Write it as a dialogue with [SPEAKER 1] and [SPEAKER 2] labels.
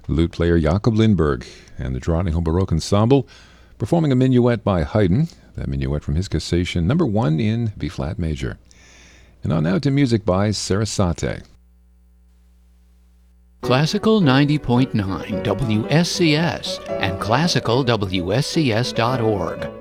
[SPEAKER 1] lute player Jakob Lindberg and the Trondheim Baroque Ensemble performing a minuet by Haydn, that minuet from his Cassation number 1 in B-flat major. And on now to music by Sarasate.
[SPEAKER 2] Classical 90.9 WSCS and classicalwscs.org.